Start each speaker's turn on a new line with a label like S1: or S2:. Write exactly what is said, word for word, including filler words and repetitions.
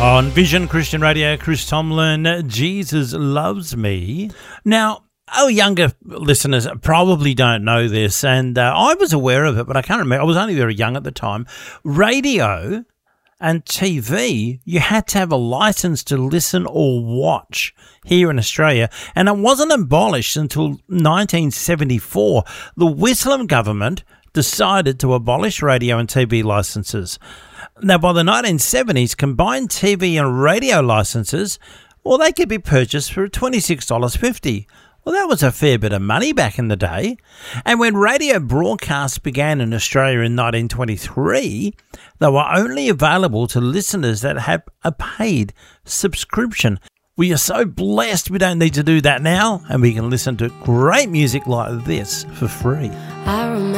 S1: On Vision Christian Radio, Chris Tomlin, Jesus Loves Me. Now, our younger listeners probably don't know this, and uh, I was aware of it, but I can't remember. I was only very young at the time. Radio and T V, you had to have a license to listen or watch here in Australia, and it wasn't abolished until nineteen seventy-four. The Whitlam government decided to abolish radio and T V licenses. Now, by the nineteen seventies, combined T V and radio licenses, well, they could be purchased for twenty-six dollars fifty. Well, that was a fair bit of money back in the day. And when radio broadcasts began in Australia in nineteen twenty-three, they were only available to listeners that had a paid subscription. We are so blessed we don't need to do that now, and we can listen to great music like this for free.
S2: I remember